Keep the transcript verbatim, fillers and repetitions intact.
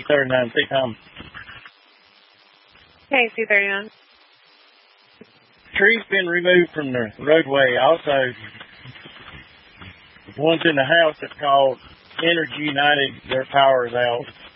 C thirty-nine, take home. Hey, C thirty-nine. Trees been removed from the roadway. Also, ones in the house that's called Energy United, their power is out.